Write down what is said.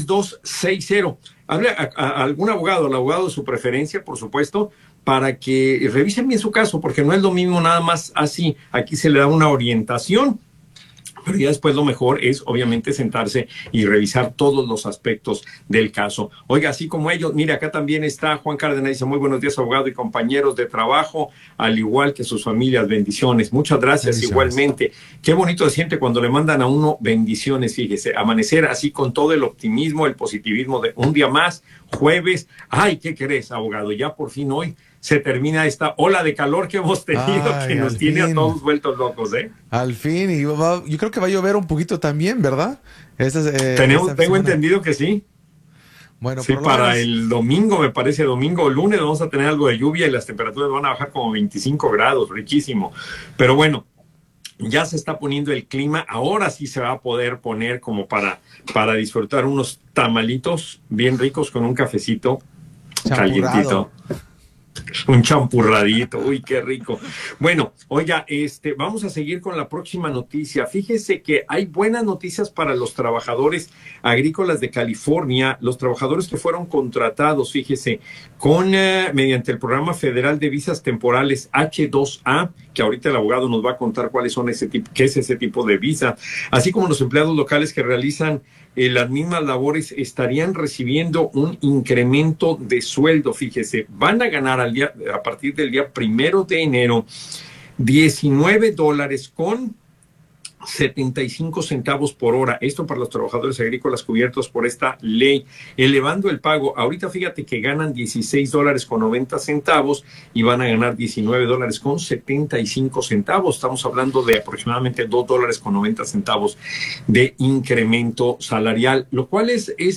3260. Hable a algún abogado, al abogado de su preferencia, por supuesto, para que revisen bien su caso, porque no es lo mismo nada más así. Aquí se le da una orientación, pero ya después lo mejor es obviamente sentarse y revisar todos los aspectos del caso. Oiga, así como ellos, mire, acá también está Juan Cárdenas, dice: muy buenos días, abogado y compañeros de trabajo, al igual que sus familias, bendiciones. Muchas gracias, igualmente. Qué bonito se siente cuando le mandan a uno bendiciones, fíjese, amanecer así con todo el optimismo, el positivismo de un día más, jueves. Ay, ¿qué querés, abogado? Ya por fin hoy se termina esta ola de calor que hemos tenido, que nos tiene a todos vueltos locos, ¿eh? Al fin, y yo creo que va a llover un poquito también, ¿verdad? Tengo entendido que sí. Bueno, sí, para el domingo, me parece, domingo o lunes vamos a tener algo de lluvia y las temperaturas van a bajar como 25 grados, riquísimo. Pero bueno, ya se está poniendo el clima, ahora sí se va a poder poner como para disfrutar unos tamalitos bien ricos con un cafecito calientito. Un champurradito, uy, qué rico. Bueno, oiga, vamos a seguir con la próxima noticia. Fíjese que hay buenas noticias para los trabajadores agrícolas de California, los trabajadores que fueron contratados, fíjese, mediante el Programa Federal de Visas Temporales H-2A, que ahorita el abogado nos va a contar cuáles son qué es ese tipo de visa, así como los empleados locales que realizan las mismas labores estarían recibiendo un incremento de sueldo. Fíjese, van a ganar a partir del día 1 de enero $19 con 75 centavos por hora. Esto para los trabajadores agrícolas cubiertos por esta ley, elevando el pago. Ahorita fíjate que ganan $16 con 90 centavos y van a ganar $19 con 75 centavos. Estamos hablando de aproximadamente $2 con 90 centavos de incremento salarial, lo cual es